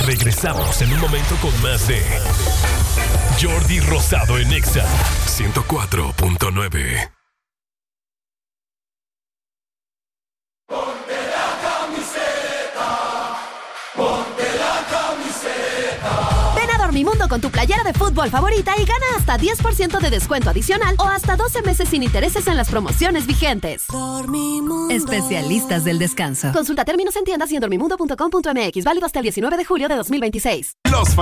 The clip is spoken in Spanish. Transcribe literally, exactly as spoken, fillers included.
Regresamos en un momento con más de Jordi Rosado en Exa ciento cuatro punto nueve. Ven a Dormimundo con tu playera de fútbol favorita y gana hasta diez por ciento de descuento adicional o hasta doce meses sin intereses en las promociones vigentes. Dormimundo. Especialistas del descanso. Consulta términos en tiendas y en dormimundo punto com punto m x. Válido hasta el diecinueve de julio de dos mil veintiséis. Los